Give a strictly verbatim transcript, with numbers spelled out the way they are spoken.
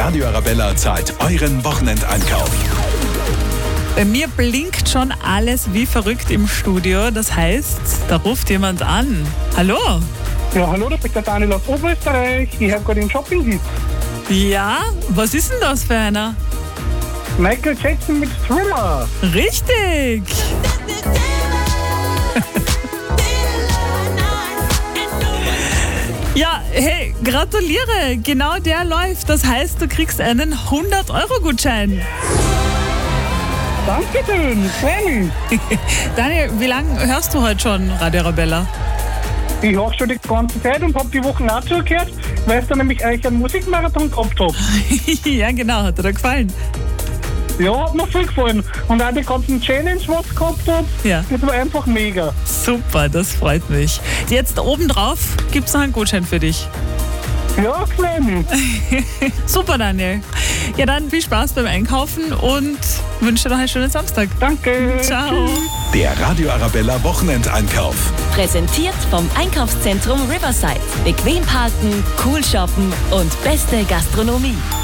Radio Arabella zahlt euren Wochenendeinkauf. Bei mir blinkt schon alles wie verrückt im Studio. Das heißt, da ruft jemand an. Hallo? Ja, hallo, da ist der Daniel aus Oberösterreich. Ich habe gerade den Shopping-Hit. Ja? Was ist denn das für einer? Michael Jackson mit Thriller. Richtig! Ja, hey, gratuliere. Genau der läuft. Das heißt, du kriegst einen hundert-Euro-Gutschein. Dankeschön, ich freue mich. Daniel, wie lange hörst du heute schon Radio Arabella? Ich höre schon die ganze Zeit und habe die Woche auch zugehört, weil es da nämlich eigentlich einen Musikmarathon gehabt habe. Ja, genau. Hat dir da gefallen? Ja, hat mir viel gefallen. Und auch die ganzen Challenge, was ich gehabt habe, Ja. das war einfach mega. Super, das freut mich. Jetzt obendrauf gibt es noch einen Gutschein für dich. Ja, freue mich. Super, Daniel. Ja, dann viel Spaß beim Einkaufen und wünsche dir noch einen schönen Samstag. Danke. Ciao. Der Radio Arabella Wochenendeinkauf. Präsentiert vom Einkaufszentrum Riverside. Bequem parken, cool shoppen und beste Gastronomie.